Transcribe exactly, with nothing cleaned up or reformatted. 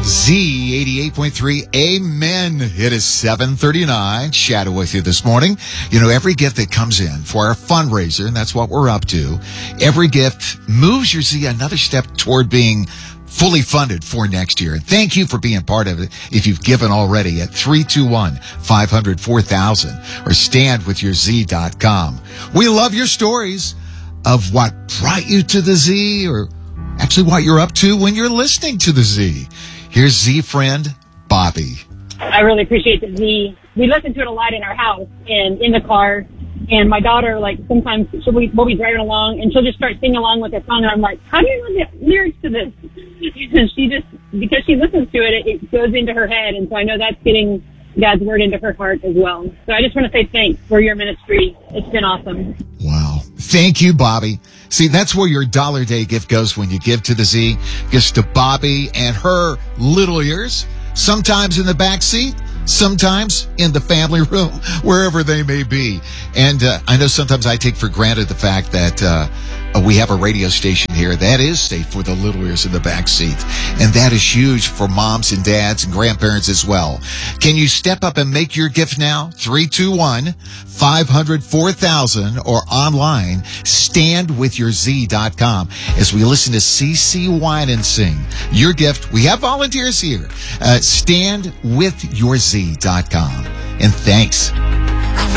Z eighty-eight point three, amen. It is seven thirty-nine. Chatting with you this morning. You know, every gift that comes in for our fundraiser, and that's what we're up to, every gift moves your Z another step toward being fully funded for next year. And thank you for being part of it if you've given already at three two one, five hundred, four thousand or stand with your Z dot com. We love your stories of what brought you to the Z, or actually what you're up to when you're listening to the Z. Here's Z friend Bobby. I really appreciate the Z. We listen to it a lot in our house and in the car. And my daughter, like, sometimes she'll be, we'll be driving along and she'll just start singing along with the song. And I'm like, how do you know the lyrics to this? And she just, because she listens to it, it goes into her head. And so I know that's getting God's word into her heart as well. So I just want to say thanks for your ministry. It's been awesome. Wow. Thank you, Bobby. See, that's where your Dollar Day gift goes when you give to the Z. Gets to Bobby and her little ears, sometimes in the back seat, sometimes in the family room, wherever they may be. And uh, I know sometimes I take for granted the fact that uh, we have a radio station here that is safe for the little ears in the back seat. And that is huge for moms and dads and grandparents as well. Can you step up and make your gift now? three two one, five hundred, four thousand or online, stand with your Z dot com as we listen to C C Wine sing. Your gift, we have volunteers here. Uh, stand with your Z dot com. And thanks